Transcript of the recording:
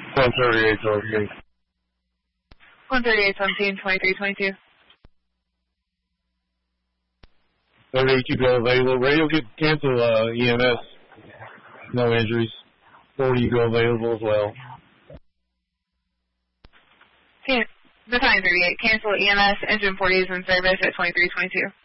138, 138, 2322. 32 go available. Radio could cancel EMS. No injuries. 40 go available as well. The time 38. Cancel EMS. Engine 40 is in service at 2322.